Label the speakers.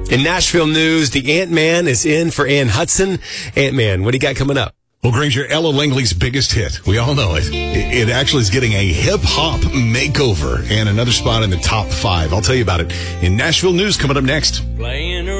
Speaker 1: In Nashville news, the Ant-Man is in for Ann Hudson. Ant-Man, what do you got coming up?
Speaker 2: Well, Granger, Ella Langley's biggest hit. We all know it. It actually is getting a hip-hop makeover and another spot in the top 5. I'll tell you about it in Nashville news coming up next.